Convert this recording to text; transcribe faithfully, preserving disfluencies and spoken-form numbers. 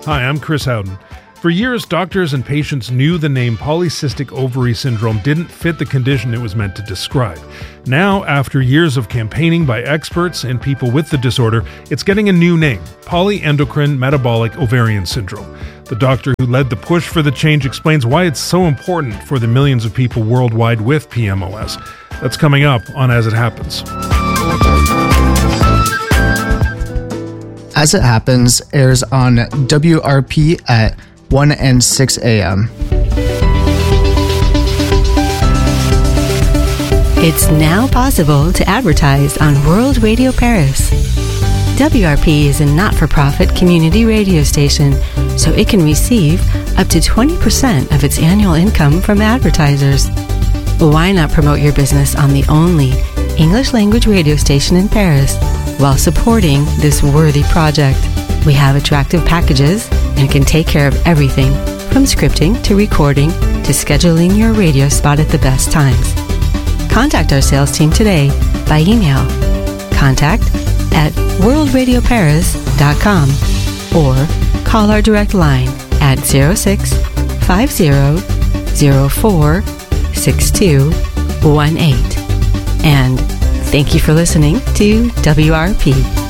Hi, I'm Chris Howden. For years, doctors and patients knew the name polycystic ovary syndrome didn't fit the condition it was meant to describe. Now, after years of campaigning by experts and people with the disorder, it's getting a new name, polyendocrine metabolic ovarian syndrome. The doctor who led the push for the change explains why it's so important for the millions of people worldwide with P M O S. That's coming up on As It Happens. As It Happens airs on W R P at one and six a.m. It's now possible to advertise on World Radio Paris. W R P is a not-for-profit community radio station, so it can receive up to twenty percent of its annual income from advertisers. Why not promote your business on the only English-language radio station in Paris while supporting this worthy project? We have attractive packages and can take care of everything from scripting to recording to scheduling your radio spot at the best times. Contact our sales team today by email contact at world radio paris dot com or call our direct line at zero six five zero zero four six two one eight. And thank you for listening to W R P.